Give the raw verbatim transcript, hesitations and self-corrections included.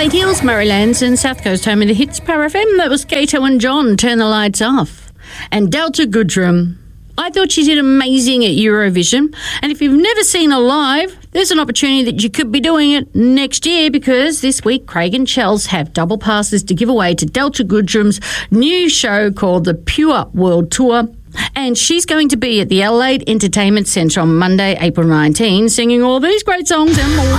Adelaide Hills, Murraylands and South Coast home of the hits, Power F M. That was Gato and John, Turn the Lights Off. And Delta Goodrum. I thought she did amazing at Eurovision. And if you've never seen her live, there's an opportunity that you could be doing it next year, because this week Craig and Chels have double passes to give away to Delta Goodrum's new show called the Pure World Tour. And she's going to be at the Adelaide Entertainment Centre on Monday, April nineteenth, singing all these great songs and more.